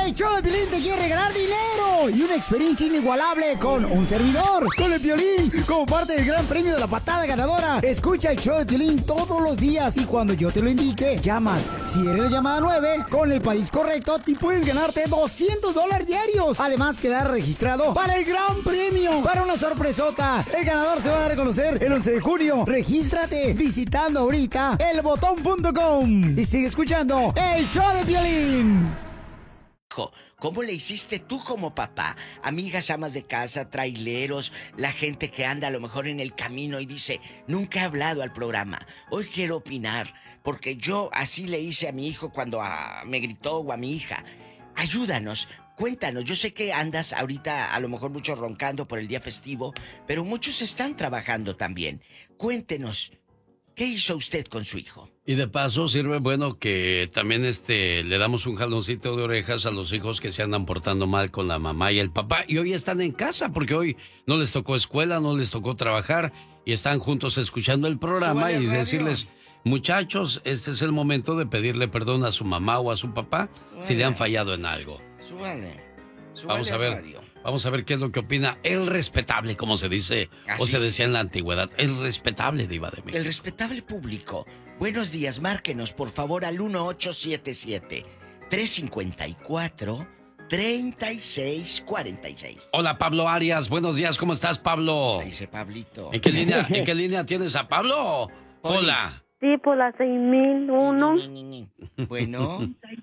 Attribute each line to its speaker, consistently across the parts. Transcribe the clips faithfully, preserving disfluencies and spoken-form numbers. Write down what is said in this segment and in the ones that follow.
Speaker 1: El show de Piolín te quiere regalar dinero y una experiencia inigualable con un servidor, con el Piolín, como parte del gran premio de la patada ganadora. Escucha el show de Piolín todos los días y cuando yo te lo indique, llamas. Si eres la llamada nueve, con el país correcto, te puedes ganarte doscientos dólares diarios. Además, quedar registrado para el gran premio, para una sorpresota. El ganador se va a dar a conocer el once de junio. Regístrate visitando ahorita el botón punto com y sigue escuchando el show de Piolín.
Speaker 2: ¿Cómo le hiciste tú como papá? Amigas, amas de casa, traileros, la gente que anda a lo mejor en el camino y dice, nunca he hablado al programa, hoy quiero opinar, porque yo así le hice a mi hijo cuando a, me gritó o a mi hija. Ayúdanos, cuéntanos, yo sé que andas ahorita a lo mejor mucho roncando por el día festivo, pero muchos están trabajando también. Cuéntenos, ¿qué hizo usted con su hijo?
Speaker 3: Y de paso sirve bueno que también este le damos un jaloncito de orejas a los hijos que se andan portando mal con la mamá y el papá y hoy están en casa porque hoy no les tocó escuela, no les tocó trabajar y están juntos escuchando el programa y decirles, muchachos, este es el momento de pedirle perdón a su mamá o a su papá Súbale. si le han fallado en algo.
Speaker 2: Súbale. Súbale
Speaker 3: Vamos a ver. Radio. Vamos a ver qué es lo que opina el respetable, como se dice, Así o se decía es. en la antigüedad. El respetable, Diva de México.
Speaker 2: El respetable público. Buenos días, márquenos por favor al uno ocho siete siete, tres cinco cuatro, tres seis cuatro seis.
Speaker 3: Hola, Pablo Arias. Buenos días, ¿cómo estás, Pablo?
Speaker 2: Dice Pablito.
Speaker 3: ¿En qué línea, ¿en qué línea tienes a Pablo? Hola.
Speaker 4: Sí, por la seis mil uno.
Speaker 2: Bueno.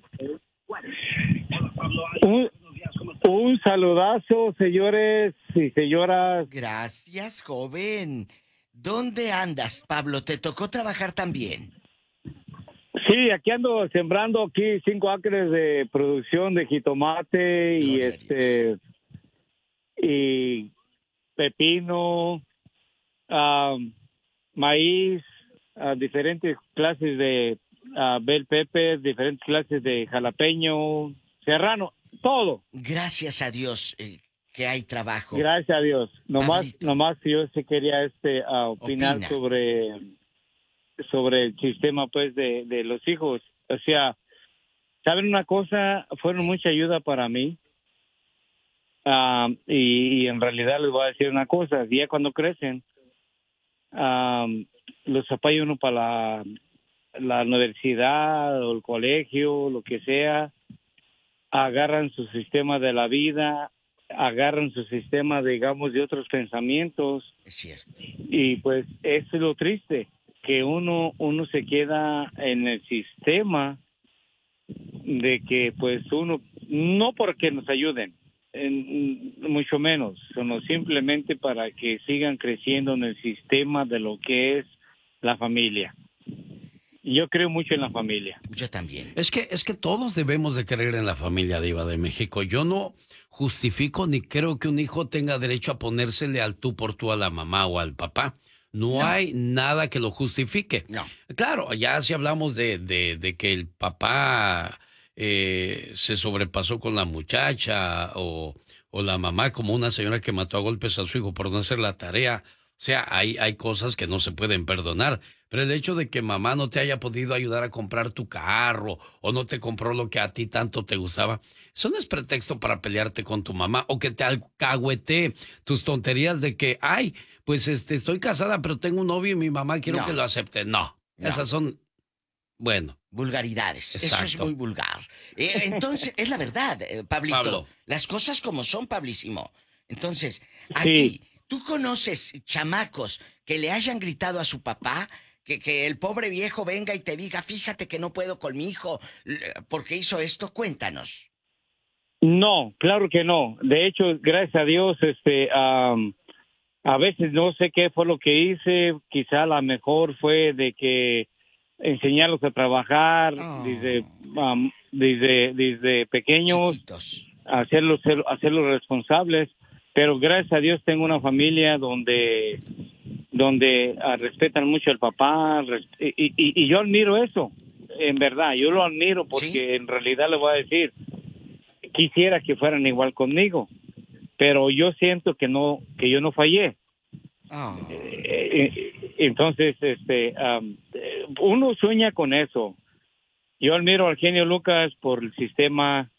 Speaker 5: Un, un saludazo, señores y señoras.
Speaker 2: Gracias, joven. ¿Dónde andas, Pablo? ¿Te tocó trabajar también?
Speaker 5: Sí, aquí ando sembrando aquí cinco acres de producción de jitomate y este y pepino, um, maíz, uh, diferentes clases de uh, bell pepper, diferentes clases de jalapeño, serrano, todo.
Speaker 2: Gracias a Dios. Eh... que hay trabajo.
Speaker 5: Gracias a Dios. Nomás, nomás yo sí quería este uh, opinar
Speaker 2: Opina.
Speaker 5: sobre sobre el sistema pues de, de los hijos. O sea, ¿saben una cosa? Fueron mucha ayuda para mí. Uh, y, y en realidad les voy a decir una cosa. Ya cuando crecen, um, los apoya uno para la, la universidad o el colegio, lo que sea. Agarran su sistema de la vida, agarran su sistema, digamos, de otros pensamientos.
Speaker 2: Es cierto.
Speaker 5: Y pues eso es lo triste, que uno uno se queda en el sistema de que pues uno, no porque nos ayuden, en, mucho menos, sino simplemente para que sigan creciendo en el sistema de lo que es la familia. Yo creo mucho en la familia.
Speaker 2: Yo también.
Speaker 3: Es que, es que todos debemos de creer en la familia, Diva de México. Yo no justifico ni creo que un hijo tenga derecho a ponérsele al tú por tú a la mamá o al papá. No, no. hay nada que lo justifique.
Speaker 2: No.
Speaker 3: Claro, ya si hablamos de, de, de que el papá eh, se sobrepasó con la muchacha o, o la mamá como una señora que mató a golpes a su hijo por no hacer la tarea. O sea, hay, hay cosas que no se pueden perdonar. Pero el hecho de que mamá no te haya podido ayudar a comprar tu carro o no te compró lo que a ti tanto te gustaba, eso no es pretexto para pelearte con tu mamá o que te alcahuetee tus tonterías de que, ay, pues este, estoy casada pero tengo un novio y mi mamá quiero no. que lo acepte. No, no, esas son, bueno.
Speaker 2: Vulgaridades.
Speaker 3: Exacto.
Speaker 2: Eso es muy vulgar. Eh, entonces, es la verdad, eh, Pablito.
Speaker 3: Pablo.
Speaker 2: Las cosas como son, Pablísimo. Entonces, aquí,
Speaker 5: sí.
Speaker 2: ¿tú conoces chamacos que le hayan gritado a su papá? Que, que el pobre viejo venga y te diga, fíjate que no puedo con mi hijo porque hizo esto. Cuéntanos.
Speaker 5: No, claro que no. De hecho, gracias a Dios, este, um, a veces no sé qué fue lo que hice. Quizá la mejor fue de que enseñarlos a trabajar oh. desde, um, desde, desde pequeños,
Speaker 2: Chiquitos.
Speaker 5: hacerlos, hacerlos responsables. Pero gracias a Dios tengo una familia donde donde uh, respetan mucho al papá y, y, y yo admiro eso, en verdad, yo lo admiro porque ¿sí? En realidad le voy a decir, quisiera que fueran igual conmigo, pero yo siento que no, que yo no fallé. Oh. Eh, eh, entonces, este, um, uno sueña con eso. Yo admiro al genio Lucas por el sistema